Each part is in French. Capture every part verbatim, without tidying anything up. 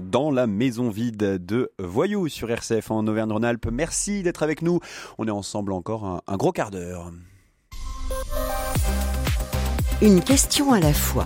dans la maison vide de Voyou sur R C F en Auvergne-Rhône-Alpes. Merci d'être avec nous. On est ensemble encore un, un gros quart d'heure. Une question à la fois.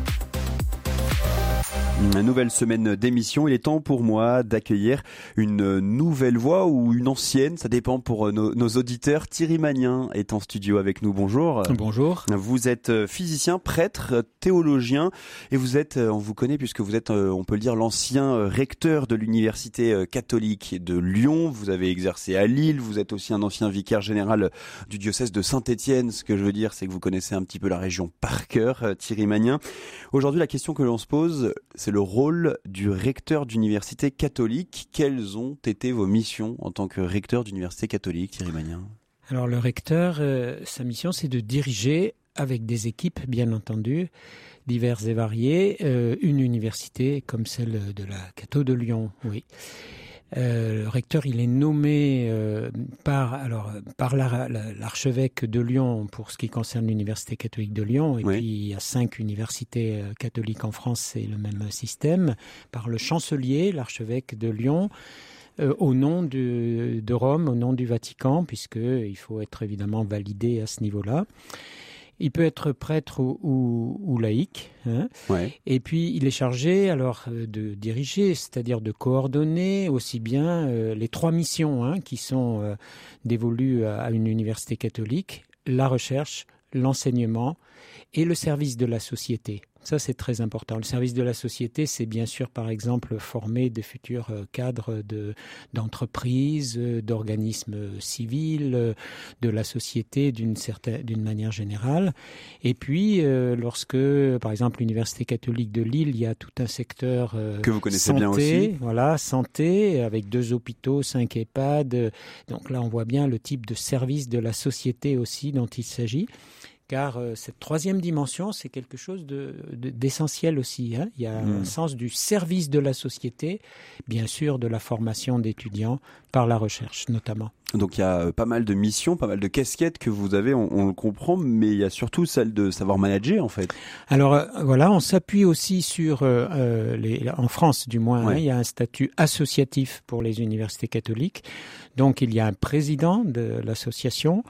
Une nouvelle semaine d'émission. Il est temps pour moi d'accueillir une nouvelle voix ou une ancienne, ça dépend pour nos, nos auditeurs. Thierry Magnin est en studio avec nous. Bonjour. Bonjour. Vous êtes physicien, prêtre, théologien et vous êtes, on vous connaît puisque vous êtes, on peut le dire, l'ancien recteur de l'université catholique de Lyon. Vous avez exercé à Lille. Vous êtes aussi un ancien vicaire général du diocèse de Saint-Étienne. Ce que je veux dire, c'est que vous connaissez un petit peu la région par cœur, Thierry Magnin. Aujourd'hui, la question que l'on se pose, c'est le rôle du recteur d'université catholique. Quelles ont été vos missions en tant que recteur d'université catholique, Thierry Magnin ? Alors le recteur, euh, sa mission, c'est de diriger avec des équipes, bien entendu, diverses et variées, euh, une université comme celle de la Catho de Lyon, oui. Euh, le recteur, il est nommé euh, par, alors, par la, la, l'archevêque de Lyon pour ce qui concerne l'université catholique de Lyon. Et oui. Puis il y a cinq universités euh, catholiques en France, c'est le même système. Par le chancelier, l'archevêque de Lyon, euh, au nom de, de Rome, au nom du Vatican, puisqu'il faut être évidemment validé à ce niveau-là. Il peut être prêtre ou, ou, ou laïque, hein. Ouais. Et puis il est chargé alors de diriger, c'est-à-dire de coordonner aussi bien euh, les trois missions hein, qui sont euh, dévolues à, à une université catholique, la recherche, l'enseignement et le service de la société. Ça, c'est très important. Le service de la société, c'est bien sûr, par exemple, former des futurs cadres de, d'entreprises, d'organismes civils, de la société d'une certaine, d'une manière générale. Et puis, euh, lorsque, par exemple, l'Université catholique de Lille, il y a tout un secteur euh, que vous connaissez santé, bien aussi. Voilà, santé, avec deux hôpitaux, cinq EHPAD. Donc là, on voit bien le type de service de la société aussi dont il s'agit. Car euh, cette troisième dimension, c'est quelque chose de, de, d'essentiel aussi. Hein. Il y a mmh. un sens du service de la société, bien sûr de la formation d'étudiants par la recherche notamment. Donc il y a pas mal de missions, pas mal de casquettes que vous avez, on, on le comprend, mais il y a surtout celle de savoir manager en fait. Alors euh, voilà, on s'appuie aussi sur, euh, les, en France du moins, ouais. hein, il y a un statut associatif pour les universités catholiques. Donc il y a un président de l'association,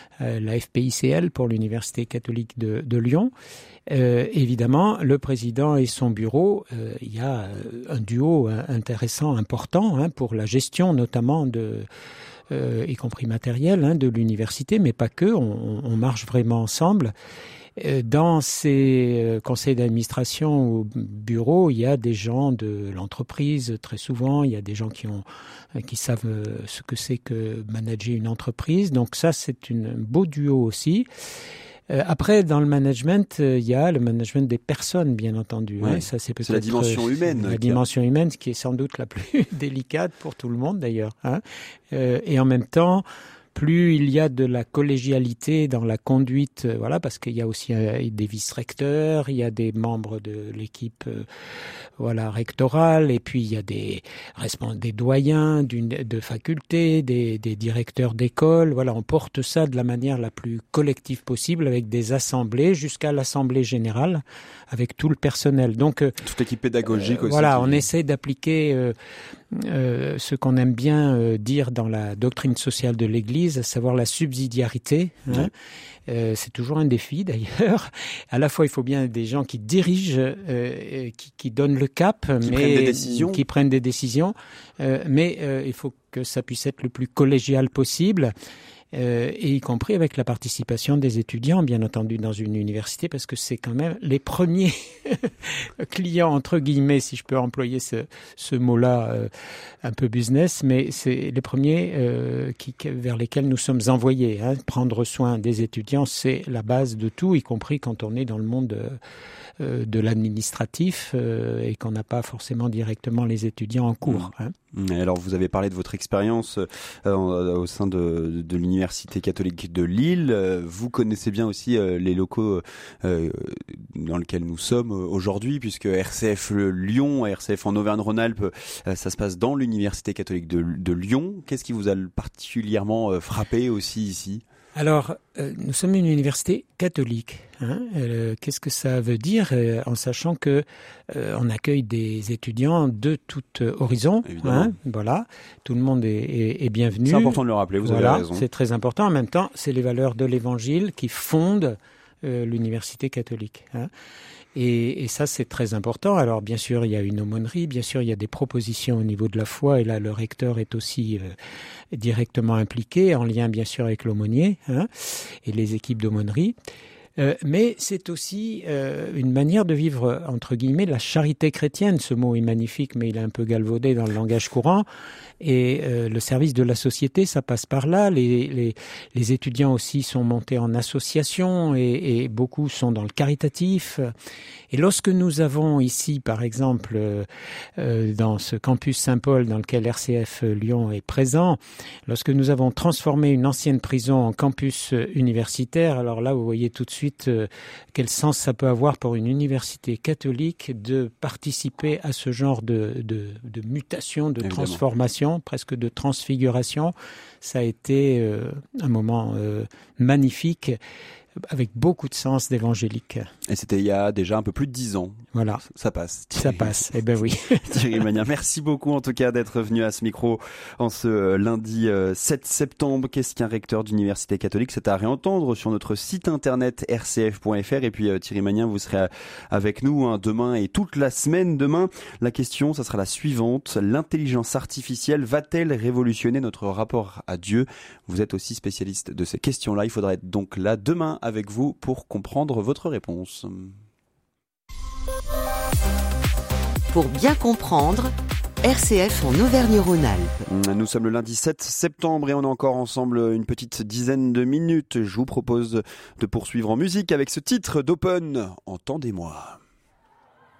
la F P I C L pour l'Université catholique de, de Lyon. Euh, évidemment, le président et son bureau, euh, il y a un duo intéressant, important hein, pour la gestion notamment de, euh, y compris matérielle, hein, de l'université, mais pas que. On, on marche vraiment ensemble. Dans ces conseils d'administration ou bureaux, il y a des gens de l'entreprise, très souvent. Il y a des gens qui ont, qui savent ce que c'est que manager une entreprise. Donc ça, c'est un beau duo aussi. Après, dans le management, il y a le management des personnes, bien entendu. Ouais, hein. Ça, c'est peut-être c'est la dimension humaine. La dimension humaine, ce qui est sans doute la plus délicate pour tout le monde, d'ailleurs. Hein. Euh, et en même temps, plus il y a de la collégialité dans la conduite, euh, voilà, parce qu'il y a aussi euh, des vice-recteurs, il y a des membres de l'équipe, euh, voilà, rectorale, et puis il y a des responsables, des doyens d'une, de faculté, des, des directeurs d'école. Voilà, on porte ça de la manière la plus collective possible, avec des assemblées jusqu'à l'assemblée générale, avec tout le personnel. Donc euh, toute l'équipe pédagogique euh, aussi. Voilà, on essaie d'appliquer euh, euh, ce qu'on aime bien euh, dire dans la doctrine sociale de l'Église, à savoir la subsidiarité. Hein. Ouais. Euh, c'est toujours un défi d'ailleurs. À la fois, il faut bien des gens qui dirigent, euh, qui, qui donnent le cap, qui mais prennent des décisions. qui prennent des décisions. Euh, mais euh, il faut que ça puisse être le plus collégial possible. Euh, et y compris avec la participation des étudiants, bien entendu, dans une université, parce que c'est quand même les premiers clients, entre guillemets, si je peux employer ce, ce mot-là euh, un peu business, mais c'est les premiers euh, qui, vers lesquels nous sommes envoyés. Hein. Prendre soin des étudiants, c'est la base de tout, y compris quand on est dans le monde euh, de l'administratif euh, et qu'on n'a pas forcément directement les étudiants en cours. Mmh. Hein. Alors, vous avez parlé de votre expérience euh, au sein de, de l'Université catholique de Lille. Vous connaissez bien aussi euh, les locaux euh, dans lesquels nous sommes aujourd'hui, puisque R C F Lyon, R C F en Auvergne-Rhône-Alpes, euh, ça se passe dans l'Université catholique de, de Lyon. Qu'est-ce qui vous a particulièrement frappé aussi ici ? Alors, euh, nous sommes une université catholique. Hein. Euh, qu'est-ce que ça veut dire euh, en sachant que euh, on accueille des étudiants de tout horizon. Hein, voilà, tout le monde est, est, est bienvenu. C'est important de le rappeler. Vous voilà, avez raison. C'est très important. En même temps, c'est les valeurs de l'Évangile qui fondent euh, l'université catholique. Hein. Et, et ça, c'est très important. Alors, bien sûr, il y a une aumônerie, bien sûr, il y a des propositions au niveau de la foi, et là, le recteur est aussi euh, directement impliqué, en lien, bien sûr, avec l'aumônier hein, et les équipes d'aumônerie. Euh, mais c'est aussi euh, une manière de vivre, entre guillemets, la charité chrétienne. Ce mot est magnifique, mais il est un peu galvaudé dans le langage courant. Et euh, le service de la société, ça passe par là. Les, les, les étudiants aussi sont montés en association et, et beaucoup sont dans le caritatif. Et lorsque nous avons ici, par exemple, euh, euh, dans ce campus Saint-Paul dans lequel R C F Lyon est présent, lorsque nous avons transformé une ancienne prison en campus universitaire, alors là, vous voyez tout de suite euh, quel sens ça peut avoir pour une université catholique de participer à ce genre de, de, de mutation, de Évidemment. transformation, presque de transfiguration. Ça a été euh, un moment euh, magnifique, avec beaucoup de sens d'évangélique. Et c'était il y a déjà un peu plus de dix ans. Voilà. Ça passe. Ça passe, eh ben oui. Thierry Magnin, merci beaucoup en tout cas d'être venu à ce micro en ce lundi sept septembre. Qu'est-ce qu'un recteur d'université catholique? C'est à réentendre sur notre site internet r c f point f r. Et puis Thierry Magnin, vous serez avec nous hein, demain et toute la semaine. Demain, la question, ça sera la suivante. L'intelligence artificielle va-t-elle révolutionner notre rapport à Dieu? Vous êtes aussi spécialiste de ces questions-là. Il faudra être donc là demain avec vous pour comprendre votre réponse. Pour bien comprendre, R C F en Auvergne-Rhône-Alpes. Nous sommes le lundi sept septembre et on est encore ensemble une petite dizaine de minutes. Je vous propose de poursuivre en musique avec ce titre d'Open, Entendez-moi.